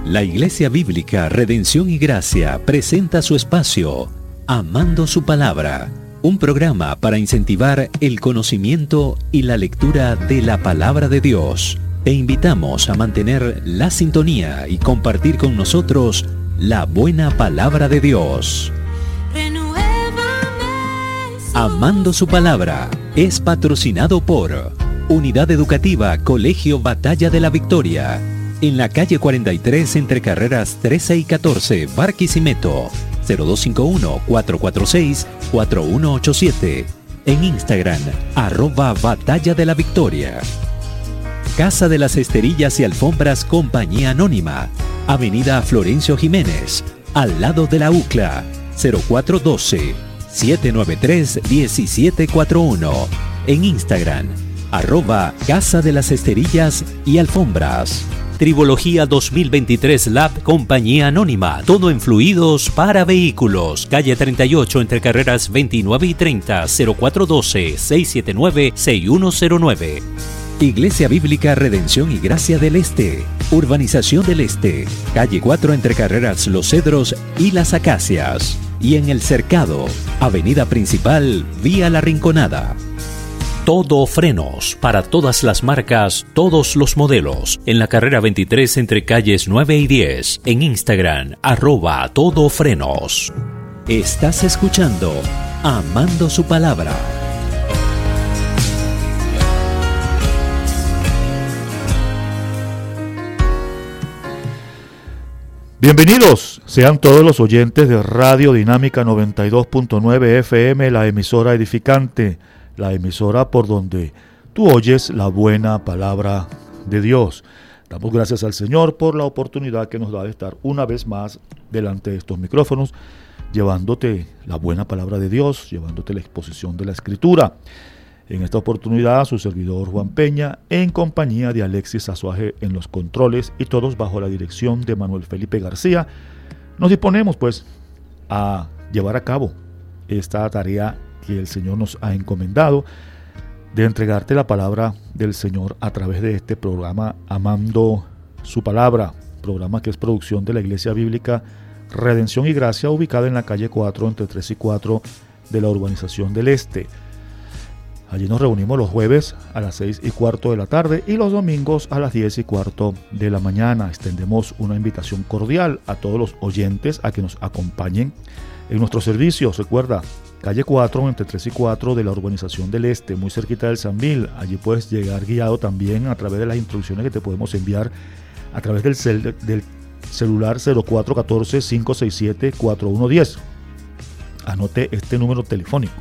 La Iglesia Bíblica Redención y Gracia presenta su espacio Amando su Palabra, un programa para incentivar el conocimiento y la lectura de la Palabra de Dios. Te invitamos a mantener la sintonía y compartir con nosotros la buena Palabra de Dios. Amando su Palabra es patrocinado por Unidad Educativa Colegio Batalla de la Victoria, en la calle 43 entre carreras 13 y 14, Barquisimeto, 0251-446-4187. En Instagram, @Batalla de la Victoria. Casa de las Esterillas y Alfombras Compañía Anónima, Avenida Florencio Jiménez, al lado de la UCLA, 0412-793-1741. En Instagram, @Casa de las Esterillas y Alfombras. Tribología 2023 Lab Compañía Anónima, todo en fluidos para vehículos. Calle 38 entre carreras 29 y 30, 0412-679-6109. Iglesia Bíblica Redención y Gracia del Este, Urbanización del Este, calle 4 entre carreras Los Cedros y Las Acacias. Y en El Cercado, avenida principal, vía La Rinconada. Todo Frenos, para todas las marcas, todos los modelos. En la carrera 23 entre calles 9 y 10. En Instagram, @todofrenos. Estás escuchando Amando su Palabra. Bienvenidos sean todos los oyentes de Radio Dinámica 92.9 FM, la emisora edificante, la emisora por donde tú oyes la buena palabra de Dios. Damos gracias al Señor por la oportunidad que nos da de estar una vez más delante de estos micrófonos, llevándote la buena palabra de Dios, llevándote la exposición de la Escritura. En esta oportunidad, su servidor Juan Peña, en compañía de Alexis Azuaje en los controles y todos bajo la dirección de Manuel Felipe García, nos disponemos pues a llevar a cabo esta tarea que el Señor nos ha encomendado de entregarte la palabra del Señor a través de este programa Amando su Palabra, programa que es producción de la Iglesia Bíblica Redención y Gracia, ubicada en la calle 4 entre 3 y 4 de la Urbanización del Este. Allí nos reunimos los jueves a las 6:15 de la tarde y los domingos a las 10:15 de la mañana. Extendemos una invitación cordial a todos los oyentes a que nos acompañen en nuestros servicios. Recuerda, calle 4 entre 3 y 4 de la Urbanización del Este, muy cerquita del Sambil. Allí puedes llegar guiado también a través de las instrucciones que te podemos enviar a través del celular 0414-567-4110. Anote este número telefónico,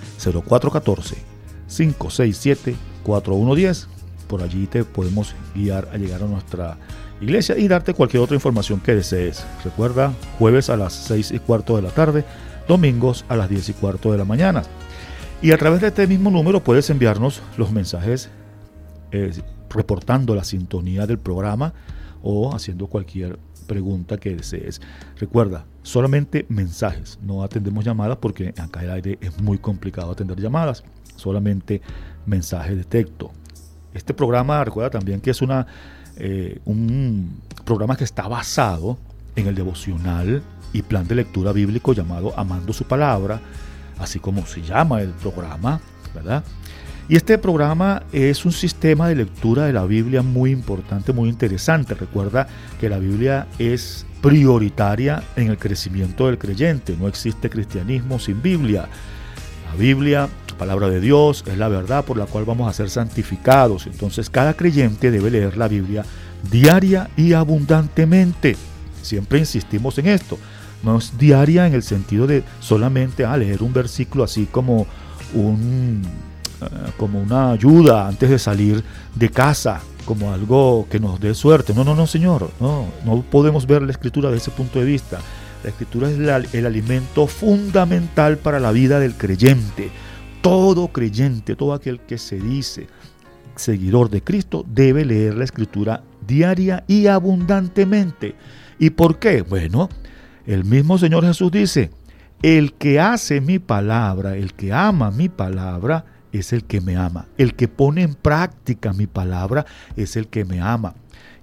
0414-567-4110. Por allí te podemos guiar a llegar a nuestra iglesia y darte cualquier otra información que desees. Recuerda, jueves a las 6:15 de la tarde, domingos a las 10:15 de la mañana. Y a través de este mismo número puedes enviarnos los mensajes reportando la sintonía del programa o haciendo cualquier pregunta que desees. Recuerda, solamente mensajes, no atendemos llamadas porque acá el aire es muy complicado atender llamadas, solamente mensajes de texto. Este programa, recuerda también que es un programa que está basado en el devocional y plan de lectura bíblico llamado Amando su Palabra, así como se llama el programa, ¿verdad? Y este programa es un sistema de lectura de la Biblia muy importante, muy interesante. Recuerda que la Biblia es prioritaria en el crecimiento del creyente. No existe cristianismo sin Biblia. La Biblia, la palabra de Dios, es la verdad por la cual vamos a ser santificados. Entonces cada creyente debe leer la Biblia diaria y abundantemente. Siempre insistimos en esto. No es diaria en el sentido de solamente leer un versículo así como una ayuda antes de salir de casa, como algo que nos dé suerte. No, Señor, no podemos ver la Escritura de ese punto de vista. La Escritura es el alimento fundamental para la vida del creyente. Todo creyente, todo aquel que se dice seguidor de Cristo, debe leer la Escritura diaria y abundantemente. ¿Y por qué? Bueno, el mismo Señor Jesús dice: el que hace mi palabra, el que ama mi palabra, es el que me ama. El que pone en práctica mi palabra es el que me ama.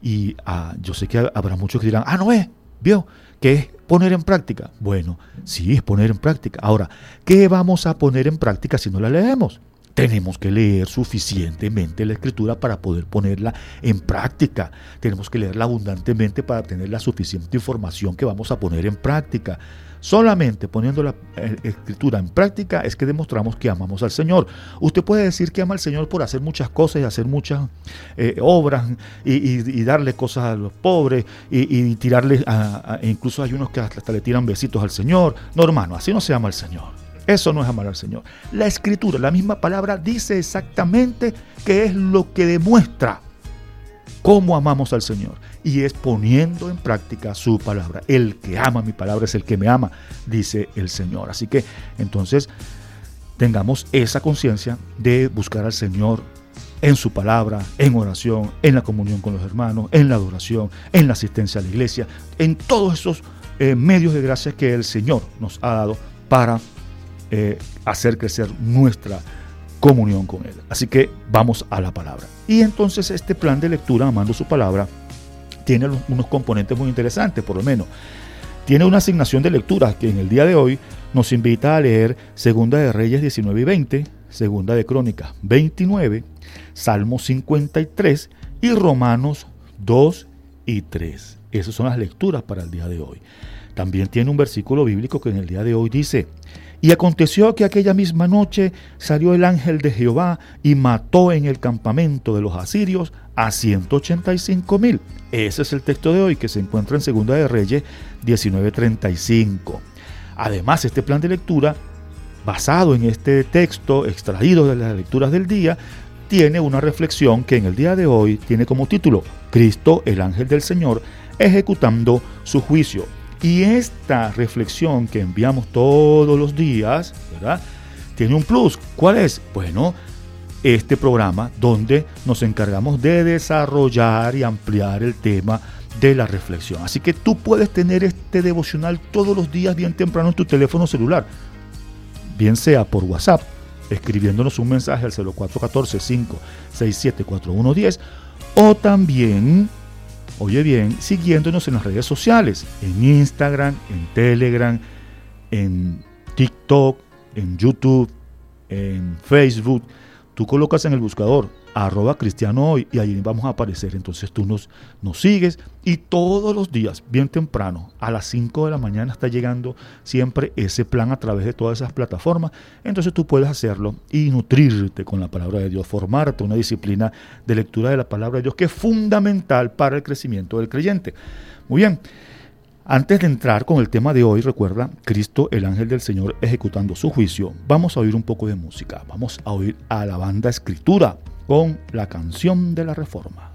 Y yo sé que habrá muchos que dirán, no es, ¿vio? ¿Qué es poner en práctica? Bueno, sí, es poner en práctica. Ahora, ¿qué vamos a poner en práctica si no la leemos? Tenemos que leer suficientemente la Escritura para poder ponerla en práctica. Tenemos que leerla abundantemente para tener la suficiente información que vamos a poner en práctica. Solamente poniendo la Escritura en práctica es que demostramos que amamos al Señor. Usted puede decir que ama al Señor por hacer muchas cosas y hacer muchas obras y darle cosas a los pobres y tirarle, incluso hay unos que hasta le tiran besitos al Señor. No, hermano, así no se ama al Señor. Eso no es amar al Señor. La Escritura, la misma palabra, dice exactamente qué es lo que demuestra cómo amamos al Señor. Y es poniendo en práctica su palabra. El que ama mi palabra es el que me ama, dice el Señor. Así que entonces tengamos esa conciencia de buscar al Señor en su palabra, en oración, en la comunión con los hermanos, en la adoración, en la asistencia a la iglesia, en todos esos medios de gracia que el Señor nos ha dado para hacer crecer nuestra comunión con Él. Así que vamos a la palabra. Y entonces este plan de lectura, amando su palabra, tiene unos componentes muy interesantes, por lo menos. Tiene una asignación de lecturas que en el día de hoy nos invita a leer Segunda de Reyes 19 y 20, Segunda de Crónicas 29, Salmo 53 y Romanos 2 y 3. Esas son las lecturas para el día de hoy. También tiene un versículo bíblico que en el día de hoy dice: y aconteció que aquella misma noche salió el ángel de Jehová y mató en el campamento de los asirios a 185,000. Ese es el texto de hoy que se encuentra en Segunda de Reyes 19:35. Además, este plan de lectura, basado en este texto extraído de las lecturas del día, tiene una reflexión que en el día de hoy tiene como título: Cristo, el ángel del Señor, ejecutando su juicio. Y esta reflexión que enviamos todos los días, ¿verdad?, tiene un plus. ¿Cuál es? Bueno, este programa donde nos encargamos de desarrollar y ampliar el tema de la reflexión. Así que tú puedes tener este devocional todos los días bien temprano en tu teléfono celular, bien sea por WhatsApp, escribiéndonos un mensaje al 0414-567-4110, o también, oye bien, siguiéndonos en las redes sociales, en Instagram, en Telegram, en TikTok, en YouTube, en Facebook. Tú colocas en el buscador @cristianohoy y allí vamos a aparecer. Entonces tú nos sigues y todos los días, bien temprano, a las 5 de la mañana está llegando siempre ese plan a través de todas esas plataformas. Entonces tú puedes hacerlo y nutrirte con la palabra de Dios, formarte una disciplina de lectura de la palabra de Dios que es fundamental para el crecimiento del creyente. Muy bien, antes de entrar con el tema de hoy, recuerda, Cristo, el ángel del Señor, ejecutando su juicio. Vamos a oír un poco de música, vamos a oír a la banda Escritura con la canción de la Reforma.